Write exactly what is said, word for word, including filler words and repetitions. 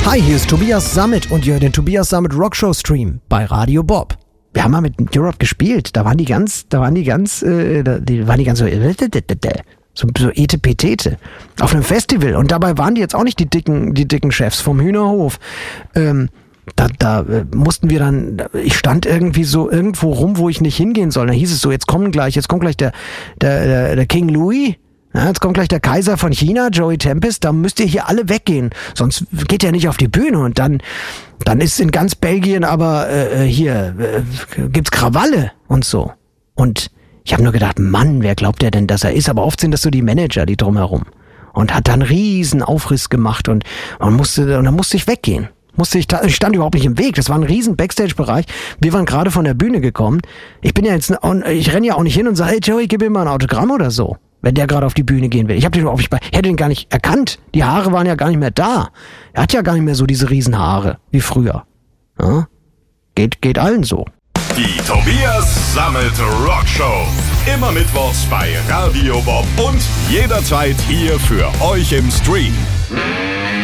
Hi, hier ist Tobias Sammet und ihr hört den Tobias Sammet Rockshow Stream bei Radio Bob. Wir haben mal mit Europe gespielt, da waren die ganz, da waren die ganz, äh, die waren die ganz so, so, so etepetete auf einem Festival und dabei waren die jetzt auch nicht die dicken, die dicken Chefs vom Hühnerhof. Ähm, Da, da äh, mussten wir dann, ich stand irgendwie so irgendwo rum, wo ich nicht hingehen soll. Da hieß es so, jetzt kommen gleich, jetzt kommt gleich der, der, der, der King Louis, ja, jetzt kommt gleich der Kaiser von China, Joey Tempest, da müsst ihr hier alle weggehen, sonst geht er nicht auf die Bühne und dann, dann ist in ganz Belgien aber äh, hier, äh, gibt's Krawalle und so. Und ich habe nur gedacht, Mann, wer glaubt der denn, dass er ist? Aber oft sind das so die Manager, die drumherum. Und hat dann riesen Aufriss gemacht und man musste, und dann musste ich weggehen. Musste ich, ich stand überhaupt nicht im Weg. Das war ein riesen Backstage-Bereich. Wir waren gerade von der Bühne gekommen. Ich bin ja jetzt, ich renne ja auch nicht hin und sage, hey Joey, gib mir mal ein Autogramm oder so, wenn der gerade auf die Bühne gehen will. Ich habe den überhaupt nicht, ich hätte ihn gar nicht erkannt. Die Haare waren ja gar nicht mehr da. Er hat ja gar nicht mehr so diese riesen Haare wie früher. Ja? Geht, geht allen so. Die Tobias Sammet Rockshow. Immer mittwochs bei Radio Bob und jederzeit hier für euch im Stream.